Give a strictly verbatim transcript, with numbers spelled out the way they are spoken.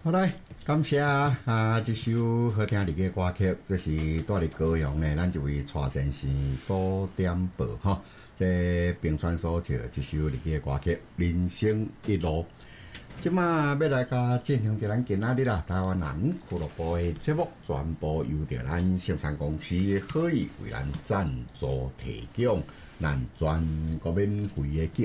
好来，感谢啊！这首好听的歌曲，这是住伫高雄呢，咱一位蔡先生所点播哈。这平川所唱这首日嘅歌曲《人生一路》。即马要来甲进行着咱今仔日啦，台湾人俱乐部的节目，全部由着咱生产公司可以为咱赞助提供，咱全国免费的。